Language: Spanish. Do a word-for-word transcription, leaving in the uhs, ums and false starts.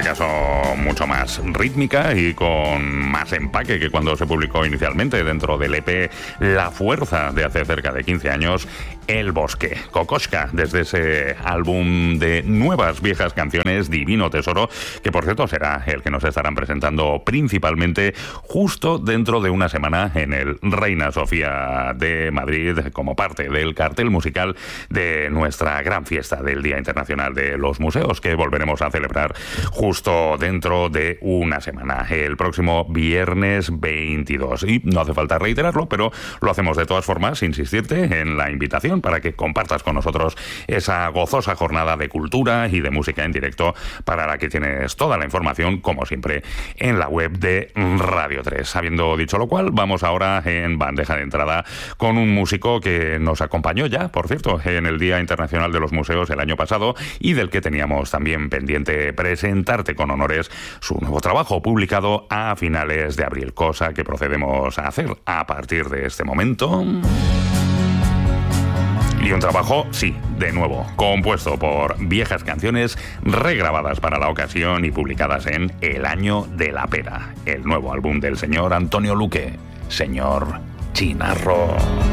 caso mucho más rítmica y con más empaque que cuando se publicó inicialmente dentro del E P La Fuerza de hace cerca de quince años, El Bosque. Kokoschka, desde ese álbum de nuevas viejas canciones, Divino Tesoro, que por cierto será el que nos estarán presentando principalmente justo dentro de una semana en el Reina Sofía de Madrid, como parte del cartel musical de nuestra gran fiesta del Día Internacional de los Museos, que volveremos a celebrar justo dentro de una semana, el próximo viernes veintidós. Y no hace falta reiterarlo, pero lo hacemos de todas formas, insistirte en la invitación para que compartas con nosotros esa gozosa jornada de cultura y de música en directo, para la que tienes toda la información, como siempre, en la web de Radio tres. Habiendo dicho lo cual, vamos ahora en bandeja de entrada con un músico que nos acompañó ya, por cierto, en el Día Internacional de los Museos el año pasado, y del que teníamos también pendiente presentarte con honores su nuevo trabajo publicado a finales de abril, cosa que procedemos a hacer a partir de este momento. Y un trabajo, sí, de nuevo, compuesto por viejas canciones regrabadas para la ocasión y publicadas en El Año de la Pera, el nuevo álbum del señor Antonio Luque, señor Chinarro.